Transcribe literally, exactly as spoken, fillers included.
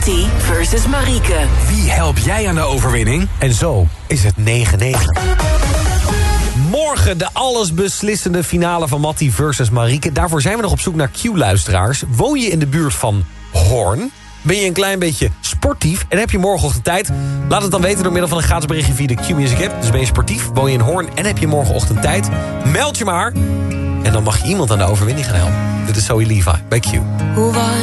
Mattie versus Marieke. Wie help jij aan de overwinning? En zo is het negen negen. Morgen de allesbeslissende finale van Mattie versus Marieke. Daarvoor zijn we nog op zoek naar Q-luisteraars. Woon je in de buurt van Hoorn? Ben je een klein beetje sportief en heb je morgenochtend tijd? Laat het dan weten door middel van een gratis berichtje via de Q-Music app. Dus ben je sportief, woon je in Hoorn en heb je morgenochtend tijd? Meld je maar. En dan mag je iemand aan de overwinning gaan helpen. Dit is Zoe Levi bij Q. Hoe was